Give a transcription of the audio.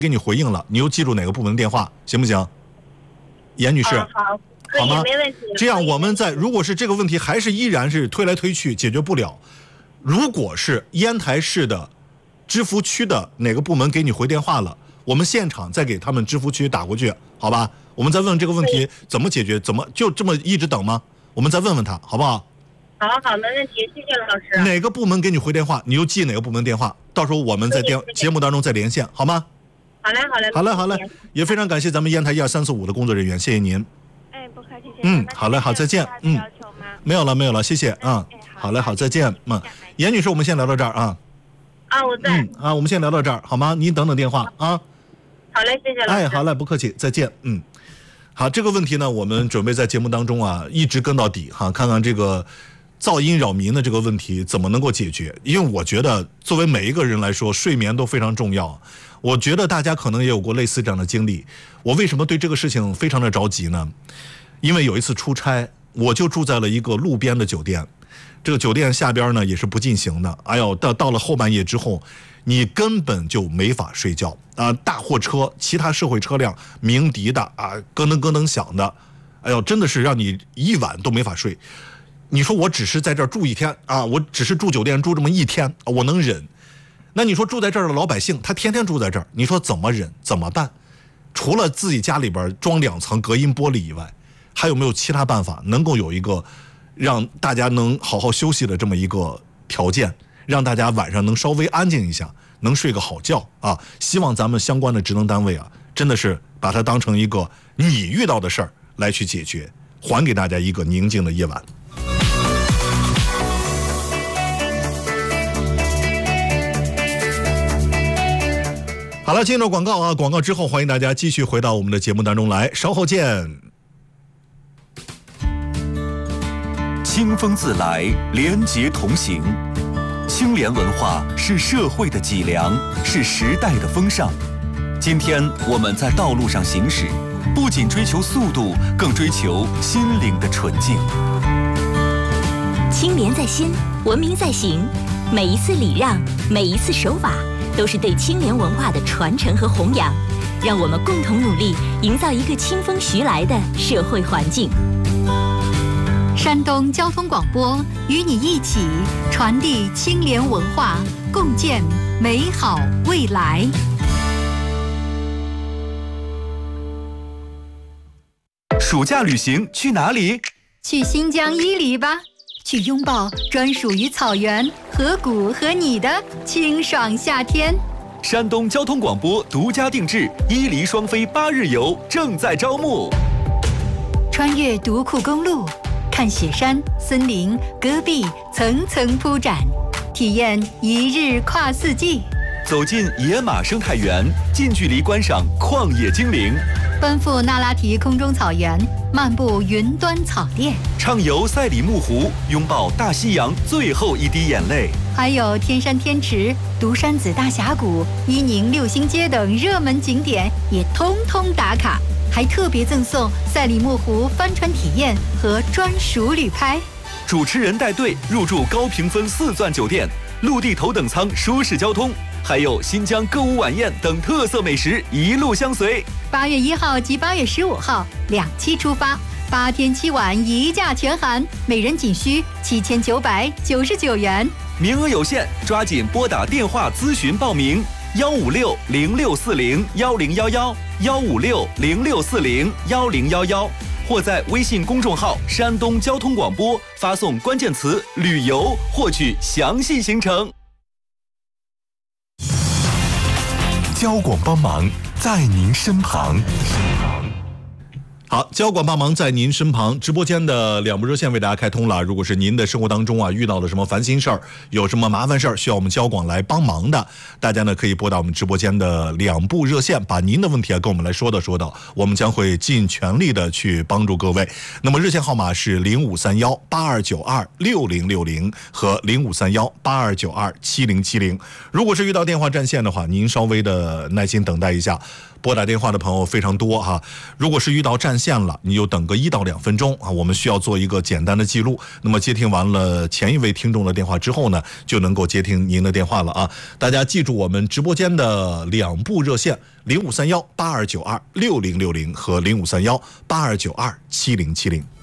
给你回应了，你又记住哪个部门的电话，行不行？严女士， 好，可以，没问题。 这样我们如果是这个问题还是依然是推来推去解决不了，如果是烟台市的芝罘区的哪个部门给你回电话了，我们现场再给他们芝罘区打过去，好吧？我们再问这个问题怎么解决，怎么就这么一直等吗？我们再问问他，好不好？ 好，没问题，谢谢老师。 哪个部门给你回电话，你就记哪个部门电话，到时候我们在节目当中再连线，好吗？好嘞，也非常感谢咱们烟台12345的工作人员，谢谢您。 不客气， 好嘞，好，再见。没有了，谢谢啊。好嘞，好，再见。严女士，我们先聊到这儿啊。 我在。 我们先聊到这儿，好吗？您等等电话啊。 好嘞，谢谢老师。 好嘞，不客气，再见。好，这个问题呢，我们准备在节目当中啊，一直跟到底哈，看看这个噪音扰民的这个问题怎么能够解决。因为我觉得，作为每一个人来说，睡眠都非常重要。我觉得大家可能也有过类似这样的经历。我为什么对这个事情非常的着急呢？因为有一次出差，我就住在了一个路边的酒店，这个酒店下边呢也是不禁行的。哎呦，到了后半夜之后，你根本就没法睡觉啊！大货车、其他社会车辆鸣笛的啊，咯噔咯噔响的，哎呦，真的是让你一晚都没法睡。你说我只是在这儿住一天啊，我只是住酒店住这么一天，我能忍。那你说住在这儿的老百姓，他天天住在这儿，你说怎么忍怎么办？除了自己家里边装2层隔音玻璃以外，还有没有其他办法能够有一个让大家能好好休息的这么一个条件，让大家晚上能稍微安静一下，能睡个好觉啊？希望咱们相关的职能单位啊，真的是把它当成一个你遇到的事儿来去解决，还给大家一个宁静的夜晚。好了，进入广告啊！广告之后，欢迎大家继续回到我们的节目当中来，稍后见。 清风自来，廉洁同行。清廉文化是社会的脊梁，是时代的风尚。今天我们在道路上行驶，不仅追求速度，更追求心灵的纯净。 清廉在心，文明在行。每一次礼让，每一次守法，都是对清廉文化的传承和弘扬。让我们共同努力，营造一个清风徐来的社会环境。 山东交通广播与你一起传递清廉文化，共建美好未来。 暑假旅行去哪里？ 去新疆伊犁吧，去拥抱专属于草原、河谷和你的清爽夏天。 山东交通广播独家定制伊犁双飞8日游正在招募。 穿越独库公路，看雪山、森林、戈壁层层铺展，体验一日跨4季。 走进野马生态园，近距离观赏旷野精灵。 奔赴那拉提空中草原，漫步云端草甸。 畅游赛里木湖，拥抱大西洋最后一滴眼泪。 还有天山天池、独山子大峡谷、伊宁6星街等热门景点也通通打卡，还特别赠送赛里木湖帆船体验和专属旅拍。 主持人带队入住高评分4钻酒店，陆地头等舱舒适交通，还有新疆歌舞晚宴等特色美食一路相随。 8月1号及8月15号2期出发，8天7晚1价全含，每人仅需7999元。 名额有限，抓紧拨打电话咨询报名：156-0640-1011，156-0640-1011，或在微信公众号山东交通广播发送关键词旅游，获取详细行程。 交广帮忙，在您身旁。 好，交广帮忙在您身旁，直播间的2部热线为大家开通了。如果是您的生活当中啊遇到了什么烦心事儿，有什么麻烦事儿需要我们交广来帮忙的，大家呢可以拨打我们直播间的2部热线，把您的问题啊跟我们来说道，我们将会尽全力的去帮助各位。那么热线号码是0531-8292-6060和0531-8292-7070。如果是遇到电话占线的话，您稍微的耐心等待一下。 拨打电话的朋友非常多哈。如果是遇到占线了，你就等个1到2分钟啊，我们需要做一个简单的记录。那么接听完了前一位听众的电话之后呢，就能够接听您的电话了啊。大家记住我们直播间的2部热线：0531-8292-6060和0531-8292-7070。